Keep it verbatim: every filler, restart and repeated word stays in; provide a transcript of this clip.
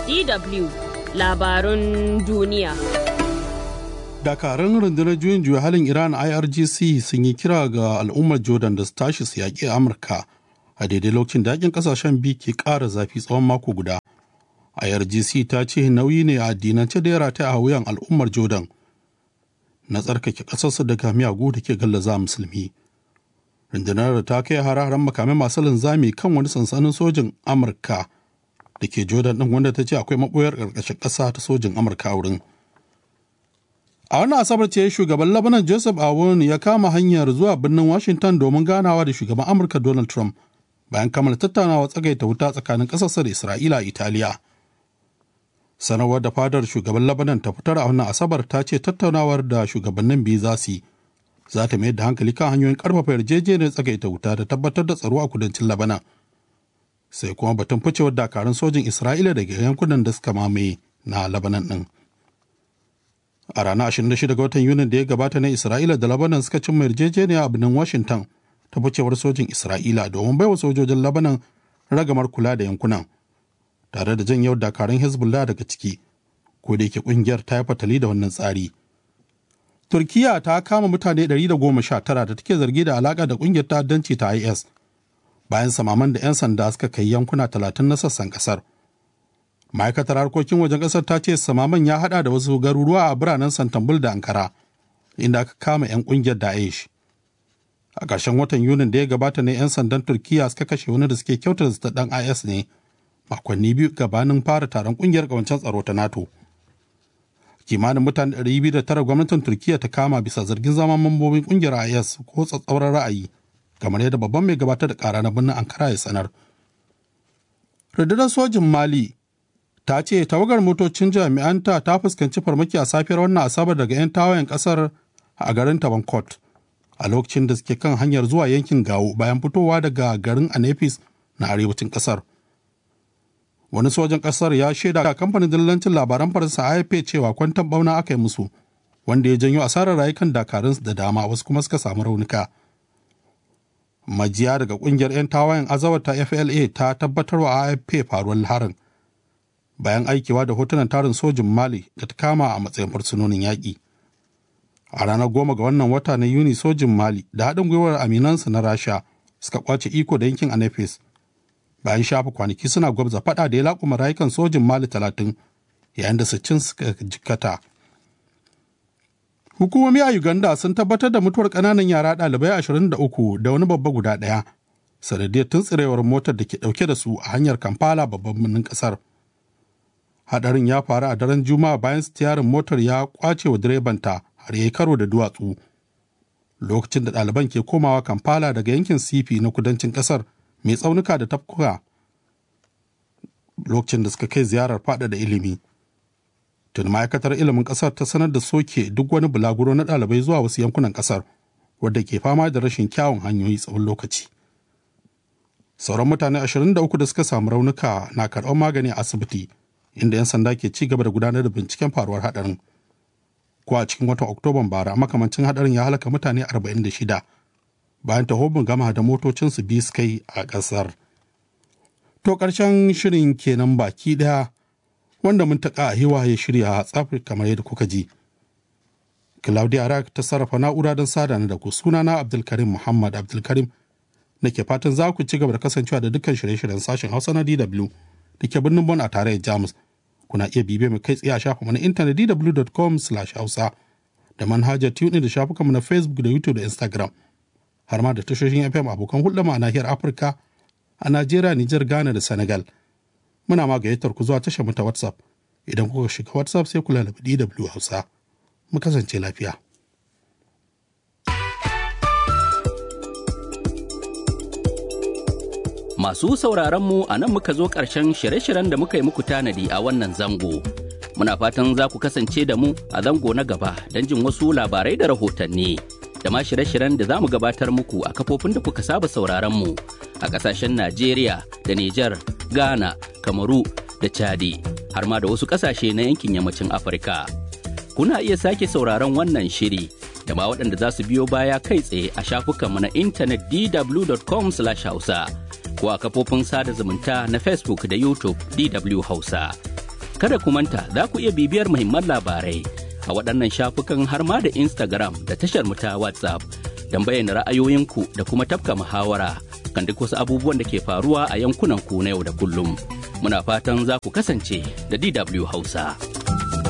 D W labarun duniya. Dakarun rundunar juyin juya halin Iran I R G C sun yi kira ga al'ummar Jordan da su tashi su yaƙi Amurka a daidai lokacin da yakin ƙasashen biyu ke ƙara zafi tsawon mako guda. I R G C ta ce nauyi ne a addinance da ya rataya a wuyan al'ummar Jordan na tsarkake ƙasarsu daga miyagu da ke gallaza musulmi. Rundunar ta kai hare-haren makamai masu linzami kan wani sansanin sojin Amurka da ke Jordan ɗin, wanda ta ce akwai maɓoyar ƙarƙashin ƙasa ta sojin Amurka a wurin. A wannan asabar ce shugaban Lebanon Joseph Aoun ya kama hanyar zuwa birnin Washington domin ganawa da shugaban Amurka Donald Trump bayan kammala tattaunawa tsagaita wuta tsakanin ƙasarsa da Isra'ila a Italiya. Sanarwar da fadar shugaban Lebanon ta fitar a wannan asabar ta ce tattaunawar da shugabannin biyu za su yi za ta mayar da hankali kan hanyoyin ƙarfafa yarjejeniyar tsagaita wuta da tabbatar da tsaro a kudancin Lebanon. Sai kuma batun ficewar dakarun sojin Isra'ila daga yankunan da suka mamaye na Lebanon ɗin. A ranar ashirin da shida ga watan Yunin da ya gabata na Isra'ila da Lebanon suka cimma yarjejeniya a birnin Washington ta ficewar sojin Isra'ila domin baiwa sojojin Lebanon ragamar kula da yankunan, tare da janyewar dakarun Hezbollah daga ciki, ko da yake kungiyar ta yi fatali da wannan tsari. Turkiya ta kama mutane ɗari da goma sha tara da take zargi da alaka da kungiyar ta'addanci ta I S bayan samaman da 'yan sanda suka kai yankuna talatin na sassan kasar. Ma'aikatar harkokin wajen kasar ta ce samaman ya hada da wasu garuruwa a biranen Santambul da Ankara, inda aka kama 'yan kungiyar Daesh. A ƙarshen watan Yunin da ya gabata ne 'yan sandan Turkiya suka kashe wani da suke kyautar da ɗan I S ne makonni biyu gabanin fara taron kungiyar ƙawancen tsaro ta NATO. Kimanin mutane ɗari biyu da tara gwamnatin Turkiya ta kama bisa zargin zama mambobin kungiyar I S ko tsatsauran ra'ayi, kamar yadda babban mai gabatar da ƙara na birnin Ankara ya sanar. Rundunar sojin Mali ta ce tawagar motocin jami'anta ta fuskanci farmaki a safiyar wannan asabar daga 'yan tawayen kasar a garin Tabankot a lokacin da suke kan hanyar zuwa yankin Gawo bayan fitowa daga garin Anefis na arewacin kasar. Wani sojan kasar ya shaida a kamfanin dillancin labaran Faransa A F P cewa kwanton bauna aka yi musu, wanda ya janyo asarar rayukan dakarunsu da dama, wasu kuma suka samu raunuka. Majiya daga kungiyar 'yan tawayen azawar ta F L A ta tabbatarwa A F P faruwar harin, bayan aikewa da hotunan tarin sojin Mali da ta kama a matsayin fursunonin yaƙi. A ranar goma ga wannan wata na Yuni, sojin Mali da haɗin gwiwar aminansu na Rasha suka kwace iko da yankin Anefis bayan shafa kwanaki suna gwabza faɗa da ya laƙuma rayukan sojin Mali talatin, yayin da sittin suka jikkata. Hukumomi a Uganda sun tabbatar da mutuwar ƙananan yara ɗalibai ashirin da uku da wani babba guda ɗaya sanadiyar tuntsirewar motar da ke ɗauke da su a hanyar Kampala, babban birnin ƙasar. Hadarin ya faru a daren Juma'a bayan stiyarin motar ya kwace wa direbanta har ya yi karo da duwatsu lokacin da ɗaliban ke komawa Kampala daga yankin Sifi na kudancin ƙasar mai tsaunuka da tafkuka, lokacin da suka kai ziyarar faɗaɗa ilimi. Tun ma'aikatar ilimin ƙasar ta sanar da soke duk wani bulaguro na ɗalibai zuwa wasu yankunan ƙasar wadda ke fama da rashin kyawun hanyoyi tsawon lokaci. Sauran mutane ashirin da uku da suka samu raunuka na karɓar magani a asibiti, inda 'yan sanda ke ci gaba da gudanar da binciken faruwar hadarin. Ko a cikin watan Oktoban bara makamancin hadarin ya halaka mutane arba'in da shida bayan tahobin gama da motocinsu biyu suka yi a ƙasar. To ƙarshen shirin kenan baki ɗaya, wanda mun taƙa a hewa ya shirya tsafi kamar yadda kuka ji. Claudia Arak ta sarrafa na'ura don sada da ku. Sunana Abdulkarim Muhammad Abdulkarim nake fatan za ku ci gaba da kasancewa da dukkan shirye-shiryen sashen Hausa na D W da ke birnin Bon a tarayyar Jamus. Kuna iya bibiya mu kai tsaye a shafinmu na intanet d w dot com slash hausa da manhajar TuneIn da shafukanmu na Facebook da YouTube da Instagram, har ma da tashoshin F M abokan hulɗa a nahiyar Afirka a Najeriya, Nijar, Ghana da Senegal. Muna ma gayyatar ku zuwa tashar mu ta WhatsApp. Idan kuka shiga WhatsApp sai ku lalabi D W Hausa. Mu kasance lafiya. Masu sauraronmu a nan muka zo ƙarshen shirye-shiryen da muka yi muku tanadi a wannan zango. Muna fatan za ku kasance da mu a zango na gaba don jin wasu labarai da rahotanni. Da ma shirye-shiryen da za mu gabatar muku a kafofin da kuka saba sauraronmu a ƙasashen Najeriya da Nijar, Ghana, Kamaru da Chadi, har ma da wasu ƙasashe na yankin yammacin Afirka. Kuna iya sake sauraron wannan shiri da ma waɗanda za su biyo baya kai tsaye a shafukanmu na intanet d w dot com slash hausa. ko a kafofin sada zumunta na Facebook da YouTube D W Hausa. Kada ku manta za ku iya bibiyar muhimman labarai a waɗannan shafukan har ma da Instagram da tashar mu ta WhatsApp don bayyana ra'ayoyinku da kuma tafka muhawara kan duk wasu abubuwan da ke faruwa a yankunan ku na yau da kullum. Muna fatan za ku kasance da D W Hausa.